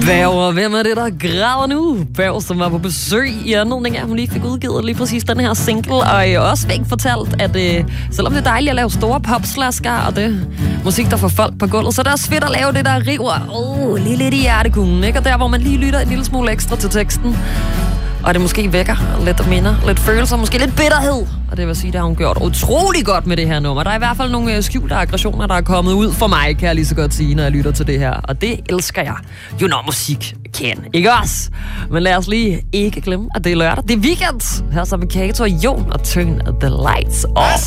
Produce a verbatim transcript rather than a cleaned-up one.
Bæver, hvem er det, der græder nu? Bæver, som var på besøg i anledning af, at hun lige fik udgivet lige præcis den her single, og jeg også fik fortalt, at øh, selvom det er dejligt at lave store popslasker, og det musik, der får folk på gulvet, så er det også fedt at lave det, der river oh, lige lidt i hjertekuglen, ikke? Og der, hvor man lige lytter en lille smule ekstra til teksten, og det måske vækker lidt minder, lidt følelser, måske lidt bitterhed. Og det vil sige, det har hun gjort utrolig godt med det her nummer. Der er i hvert fald nogle skjulte aggressioner, der er kommet ud for mig, kan jeg lige så godt sige, når jeg lytter til det her. Og det elsker jeg. Jo, når musik kan, ikke også? Men lad os lige ikke glemme, at det er lørdag. Det er weekend. Her så med Kato, Jon og Turn the Lights Off.